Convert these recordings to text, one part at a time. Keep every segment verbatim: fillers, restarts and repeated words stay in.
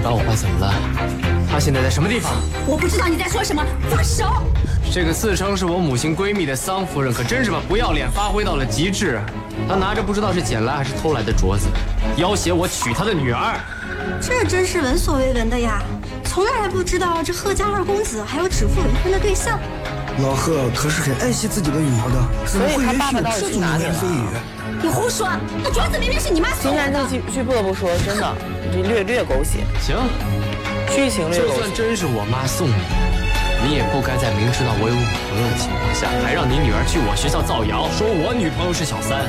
把我爸怎么了？他现在在什么地方？ 我不知道你在说什么，放手！ 这个自称是我母亲闺蜜的桑夫人，可真是把不要脸发挥到了极致。她拿着不知道是捡来还是偷来的镯子，要挟我娶她的女儿。 这真是闻所未闻的呀！从来不知道这贺家二公子还有指腹为婚的对象。 老贺可是很爱惜自己的女儿的，怎么会允许这种流言蜚语？ 你胡说！那镯子明明是你妈送今我的。 天这剧剧不得不说，真的这略略狗血。 行， 剧情略就狗血。 算真是我妈送你，你也不该在明知道我有女朋友的情况下，还让你女儿去我学校造谣，说我女朋友是小三。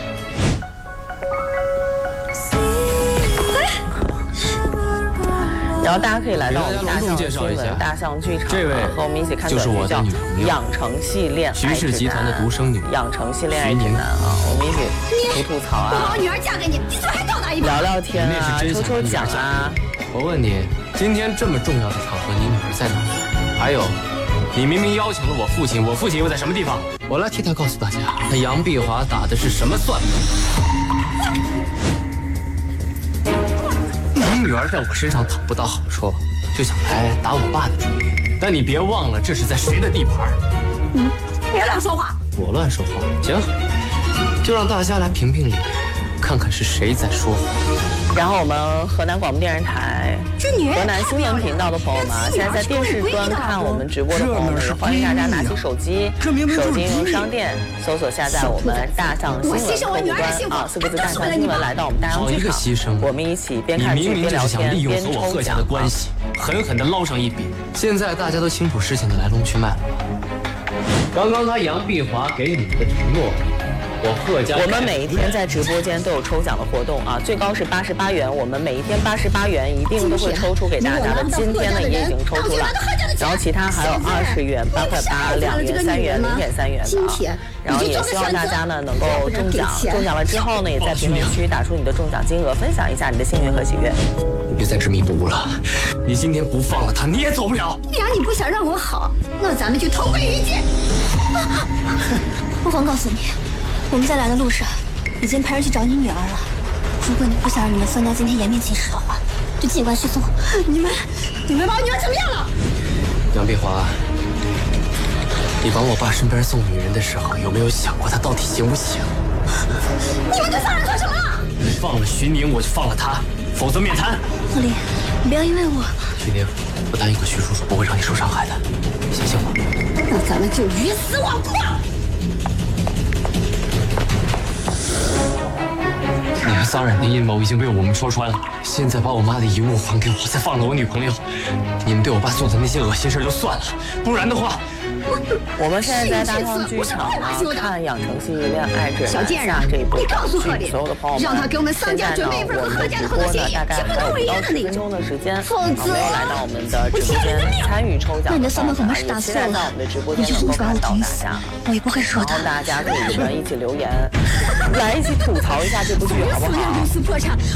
然后大家可以来到我们大象来来隆重介绍一下新闻大象剧场， 这位和我们一起看就是我的叫《 女朋友养成系恋徐爱指南》。 氏集团的独生女养成系恋爱徐宁指南啊，我们一起吐吐槽啊我把我，女儿嫁给你，你怎么还倒打一耙？ 聊聊天那啊，抽抽是真想跟女儿奖啊。 我问你，今天这么重要的场合，你女儿在哪儿？还有，你明明邀请了我父亲，我父亲又在什么地方？我来替他告诉大家，那杨碧华打的是什么算盘？你女儿在我身上讨不到好处，就想来打我爸的主意。但你别忘了，这是在谁的地盘？ 嗯，别乱说话。 我乱说话，行，就让大家来评评理，看看是谁在说谎。 然后我们河南广播电视台、 这女人河南新闻频道的朋友们，现在在电视端看我们直播的朋友们，也欢迎大家拿起手机，手机应用商店搜索下载我们大象新闻客户端啊，四个字大象新闻，来到我们大象剧场，我们一起边看剧边聊天边抽奖啊。 关系，狠狠地捞上一笔。现在大家都清楚事情的来龙去脉了。刚刚他杨碧华给你的承诺，我贺家。 我们每一天在直播间都有抽奖的活动啊，最高是八十八元，我们每一天八十八元一定都会抽出给大家的。今天呢也已经抽出了，然后其他还有二十元、八块八、两元、三元、零点三元的啊。然后也希望大家呢能够中奖，中奖了之后呢，也在评论区打出你的中奖金额，分享一下你的幸运和喜悦。 你别再执迷不悟了，你今天不放了他，你也走不了。 既然你不想让我好，那咱们就同归于尽。不妨告诉你，我们在来的路上已经派人去找你女儿了。如果你不想让你们孙家今天颜面尽失的话，就尽管去送。你们，你们把我女儿怎么样了？ 杨碧华，你往我爸身边送女人的时候，有没有想过他到底行不行？ 你们对犯人做什么了？ 放了徐宁，我就放了他，否则免谈。 贺林，你不要因为我。 徐宁，我答应过徐叔叔不会让你受伤害的，你相信我。 那咱们就鱼死网破。 你们仨人的阴谋已经被我们戳穿了，现在把我妈的遗物还给我，再放了我女朋友，你们对我爸做的那些恶心事就算了，不然的话。 我们现在在大象剧场呢看《养成系恋爱指南》下这一部剧，所有的朋友们，现在呢我们的直播呢大概还有不到十分钟的时间，啊没有来到我们的直播间参与抽奖的朋友们，也期待在我们的直播间能够看到大家， 我也不会说的。 然后大家可以呢一起留言，来一起吐槽一下这部剧好不好？ 公司破产。